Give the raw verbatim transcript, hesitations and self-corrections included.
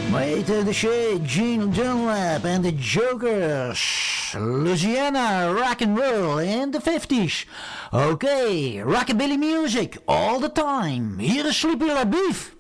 Made the shade, Gene Dunlap and the Jokers. Louisiana rock and roll in the fifties. Okay, rockabilly music all the time. Hier is Sleepy LaBeef.